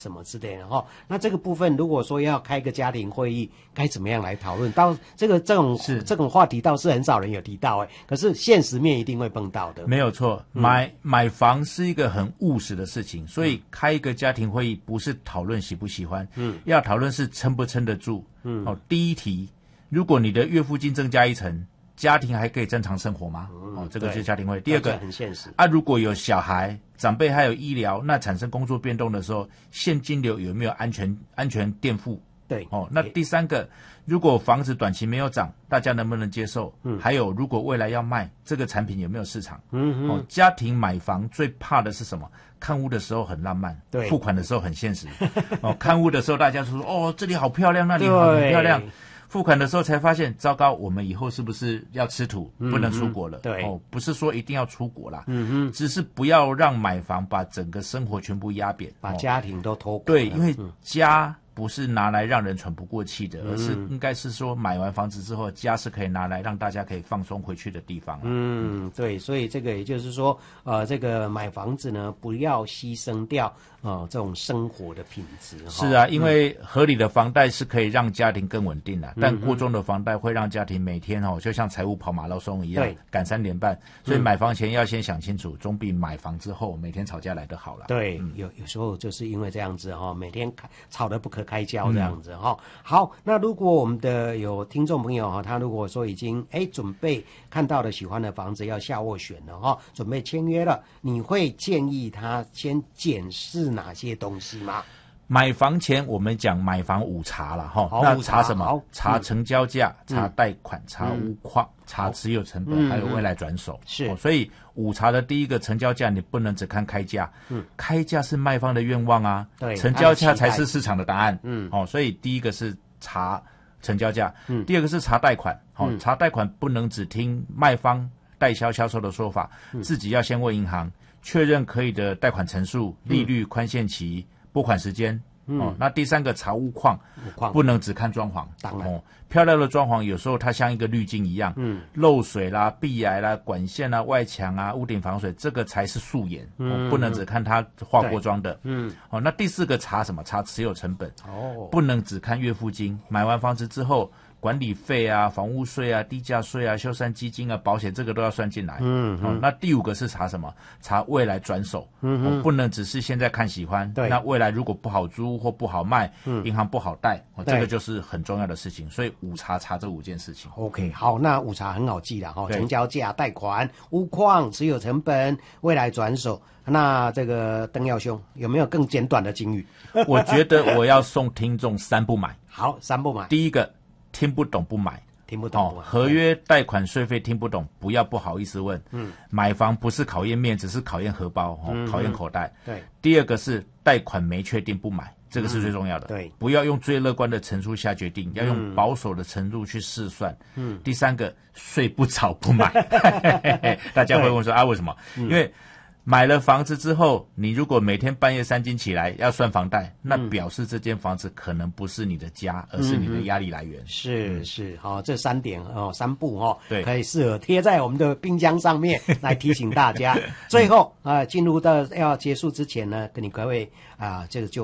什么之类的哈。那这个部分如果说要开个家庭会议，该怎么样来讨论？到这种话题倒是很少人有提到可是现实面一定会碰到的。 没有错，买房是一个很务实的事情，所以开一个家庭会议不是讨论喜不喜欢，要讨论是撑不撑得住。第一题，如果你的月付金增加1成，家庭还可以正常生活吗？这个是家庭会。第二个很现实如果有小孩、长辈还有医疗，那产生工作变动的时候，现金流有没有安全垫付？ 对。 那第三个，如果房子短期没有涨，大家能不能接受？还有如果未来要卖，这个产品有没有市场？家庭买房最怕的是什么？看屋的时候很浪漫，对，付款的时候很现实。看屋的时候大家说这里好漂亮，那里很漂亮。付款的时候才发现，糟糕，我们以后是不是要吃土，不能出国了？ 对， 不是说一定要出国啦，只是不要让买房把整个生活全部压扁， 把家庭都拖垮。 对，因为家不是拿来让人喘不过气的，而是应该是说买完房子之后，家是可以拿来让大家可以放松回去的地方。 对，所以这个也就是说，这个买房子呢，不要牺牲掉这种生活的品质。 是啊，因为合理的房贷是可以让家庭更稳定的，但过重的房贷会让家庭每天就像财务跑马拉松一样，赶3点半。所以买房前要先想清楚，总比买房之后每天吵架来得好了。 对，有时候就是因为这样子每天吵得不可开交这样子好，那如果我们的有听众朋友他如果说已经准备看到了喜欢的房子要下斡旋了准备签约了，你会建议他先检视哪些东西吗？ 买房前我们讲买房5查了那查什么？查成交价，查贷款，查屋况，查持有成本，还有未来转手。 是， 所以5查的第一个成交价，你不能只看开价，开价是卖方的愿望啊，对，成交价才是市场的答案。所以第一个是查成交价，第二个是查贷款。查贷款不能只听卖方代销销售的说法，自己要先问银行确认可以的贷款成数、利率、宽限期、拨款时间。那第三个查屋况，不能只看装潢。 当然， 漂亮的装潢有时候它像一个滤镜一样，漏水啦、壁癌啦、管线啦、外墙啊、屋顶防水，这个才是素颜，不能只看它化过妆的。那第四个查什么？查持有成本。不能只看月付金。买完房子之后，管理费啊、房屋税啊、地价税啊、修缮基金啊、保险，这个都要算进来。那第5个是查什么？查未来转手。不能只是现在看喜欢，那未来如果不好租或不好卖，银行不好贷，这个就是很重要的事情。所以5查这5件事情。 OK， 好，那5查很好记了成交价、贷款、屋况、持有成本、未来转手。那这个邓耀兄有没有更简短的金语？ 我觉得我要送听众3不买。 好，3不买。 第一个，听不懂不买。 听不懂合约、贷款、税费听不懂，不要不好意思问。买房不是考验面子，是考验荷包，考验口袋。 对。 第二个是贷款没确定不买，这个是最重要的。 对。 不要用最乐观的陈述下决定，要用保守的程度去试算。第三个，睡不着不买。大家会问说为什么？因为买了房子之后，你如果每天半夜3更起来要算房贷，那表示这间房子可能不是你的家，而是你的压力来源。 是，这3点3步对，可以适合贴在我们的冰箱上面来提醒大家。最后进入到要结束之前呢，跟你各位这个就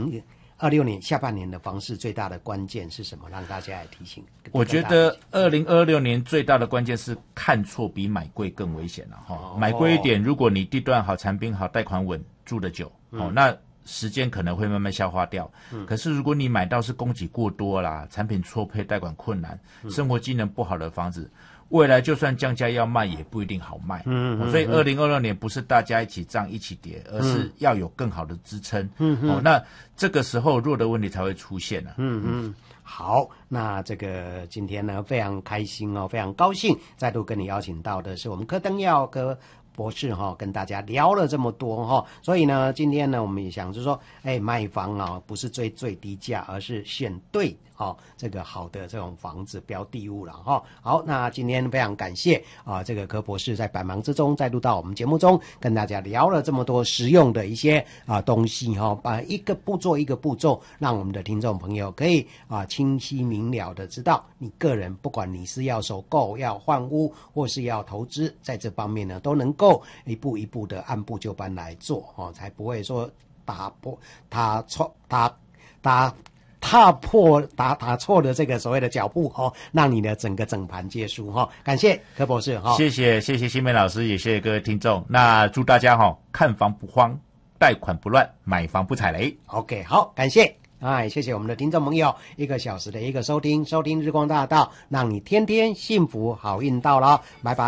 2026年下半年的房市最大的关键是什么？让大家来提醒。 我觉得2026年最大的关键是看错比买贵更危险了买贵一点，如果你地段好、产品好、贷款稳、住得久那时间可能会慢慢消化掉。可是如果你买到是供给过多啦、产品错配、贷款困难、生活机能不好的房子，未来就算降价要卖也不一定好卖。所以2026年不是大家一起涨一起跌，而是要有更好的支撑。那这个时候弱的问题才会出现。 好，那这个今天呢非常开心非常高兴再度跟你邀请到的是我们柯登耀柯博士跟大家聊了这么多所以呢今天呢我们也想就是说卖房不是最低价，而是选对这个好的这种房子标的物了好，那今天非常感谢这个柯博士在百忙之中再度到我们节目中跟大家聊了这么多实用的一些东西把一个步骤一个步骤让我们的听众朋友可以清晰明了的知道你个人不管你是要首购、要换屋或是要投资，在这方面呢都能够一步一步的按部就班来做才不会说打错的这个所谓的脚步让你的整盘皆输感谢柯博士谢谢新梅老师，也谢谢各位听众。那祝大家看房不慌，贷款不乱，买房不踩雷。 OK， 好，感谢谢谢我们的听众朋友1个小时的一个收听日光大道，让你天天幸福好运到了，拜拜。